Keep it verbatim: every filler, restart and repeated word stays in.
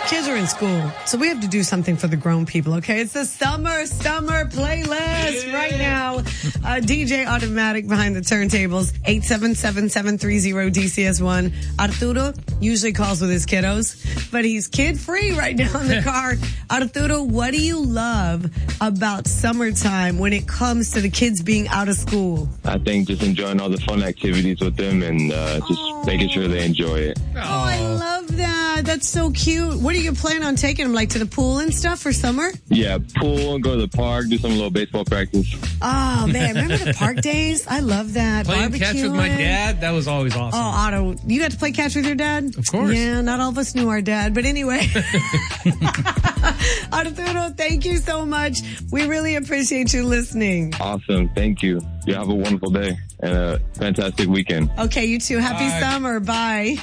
Kids are in school, so we have to do something for the grown people, okay? It's the Summer, Summer playlist yeah. right now. Uh, D J Automatic behind the turntables, eight seven seven, seven three zero, D C S one. Arturo usually calls with his kiddos, but he's kid-free right now in the car. Arturo, what do you love about summertime when it comes to the kids being out of school? I think just enjoying all the fun activities with them and uh, just oh. making sure they enjoy it. Oh, I love that. That's so cute. What are you planning on taking them, like to the pool and stuff for summer? Yeah, pool, go to the park, do some little baseball practice. Oh, man. Remember the park days? I love that. Playing catch with my dad, that was always awesome. Oh, Otto, you got to play catch with your dad? Of course. Yeah, not all of us knew our dad, but anyway. Arturo, thank you so much. We really appreciate you listening. Awesome. Thank you. You have a wonderful day and a fantastic weekend. Okay, you too. Happy Bye. summer. Bye.